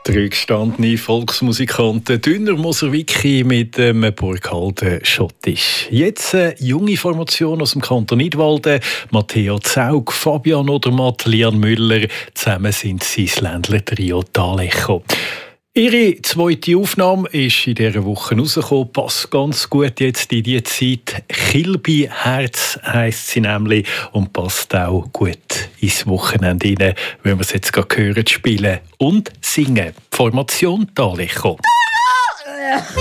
Drei gestandene Volksmusikanten, Dünner Moser-Wicki mit dem Burkhalden Schottisch. Jetzt eine junge Formation aus dem Kanton Nidwalden. Matteo Zaug, Fabian Odermatt, Lian Müller. Zusammen sind sie das Ländler-Trio D'Alecho. Ihre zweite Aufnahme ist in dieser Woche rausgekommen. Passt ganz gut jetzt in die Zeit. «Kilby Herz» heisst sie nämlich und passt auch gut ins Wochenende rein, wenn wir es jetzt gerade hören, spielen und singen. Formation D'Alecho.